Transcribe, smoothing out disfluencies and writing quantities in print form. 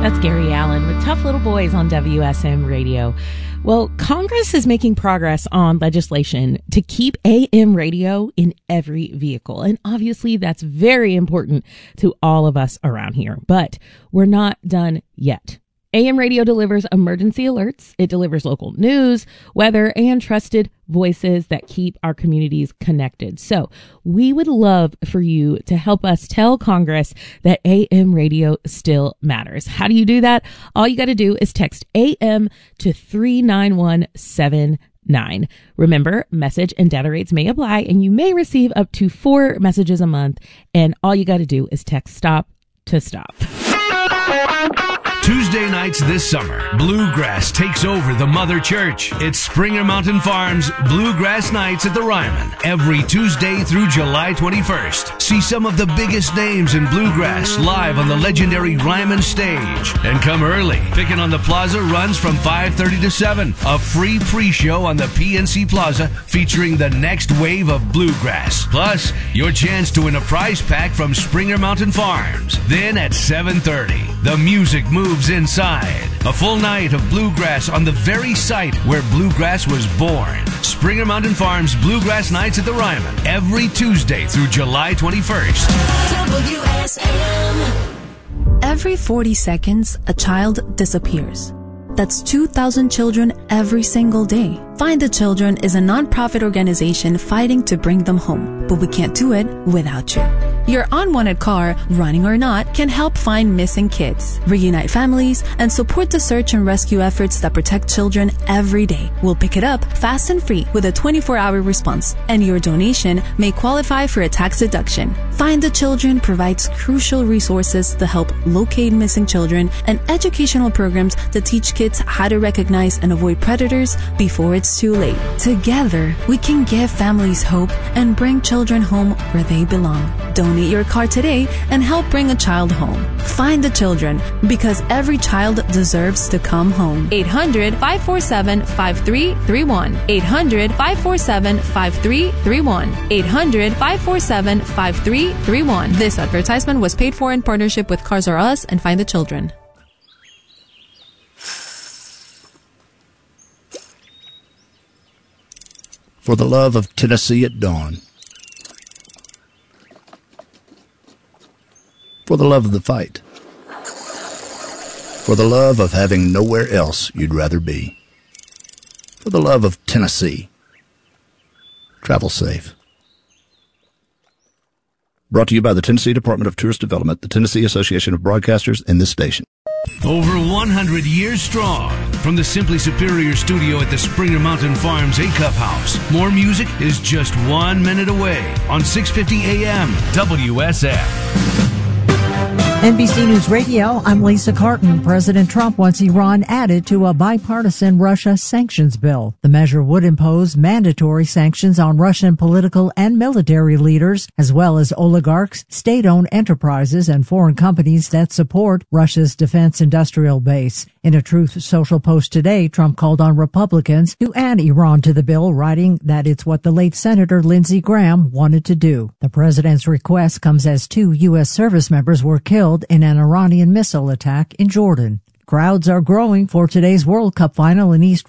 That's Gary Allen with Tough Little Boys on WSM Radio. Well, Congress is making progress on legislation to keep AM radio in every vehicle. And obviously that's very important to all of us around here. But we're not done yet. AM radio delivers emergency alerts. It delivers local news, weather, and trusted voices that keep our communities connected. So we would love for you to help us tell Congress that AM radio still matters. How do you do that? All you got to do is text AM to 39179. Remember, message and data rates may apply, and you may receive up to 4 messages a month. And all you got to do is text STOP to STOP. Tuesday nights this summer, Bluegrass takes over the Mother Church. It's Springer Mountain Farms Bluegrass Nights at the Ryman every Tuesday through July 21st. See some of the biggest names in bluegrass live on the legendary Ryman stage. And come early. Picking on the Plaza runs from 5:30 to 7. A free pre-show on the PNC Plaza featuring the next wave of bluegrass. Plus, your chance to win a prize pack from Springer Mountain Farms. Then at 7:30, the music moves inside. A full night of bluegrass on the very site where bluegrass was born. Springer Mountain Farms Bluegrass Nights at the Ryman every Tuesday through July 21st. WSM. Every 40 seconds, a child disappears. That's 2,000 children every single day. Find the Children is a nonprofit organization fighting to bring them home, but we can't do it without you. Your unwanted car, running or not, can help find missing kids, reunite families, and support the search and rescue efforts that protect children every day. We'll pick it up fast and free with a 24-hour response, and your donation may qualify for a tax deduction. Find the Children provides crucial resources to help locate missing children and educational programs that teach kids how to recognize and avoid predators before it's too late. Together, we can give families hope and bring children home where they belong. Donate your car today and help bring a child home. Find the Children, because every child deserves to come home. 800-547-5331. 800-547-5331. 800-547-5331. This advertisement was paid for in partnership with Cars R Us and Find the Children. For the love of Tennessee at dawn. For the love of the fight. For the love of having nowhere else you'd rather be. For the love of Tennessee. Travel safe. Brought to you by the Tennessee Department of Tourist Development, the Tennessee Association of Broadcasters, and this station. Over 100 years strong. From the Simply Superior studio at the Springer Mountain Farms A-Cup House, more music is just 1 minute away on 650 AM WSM. NBC News Radio, I'm Lisa Carton. President Trump wants Iran added to a bipartisan Russia sanctions bill. The measure would impose mandatory sanctions on Russian political and military leaders, as well as oligarchs, state-owned enterprises, and foreign companies that support Russia's defense industrial base. In a Truth Social post today, Trump called on Republicans to add Iran to the bill, writing that it's what the late Senator Lindsey Graham wanted to do. The president's request comes as 2 U.S. service members were killed in an Iranian missile attack in Jordan. Crowds are growing for today's World Cup final in East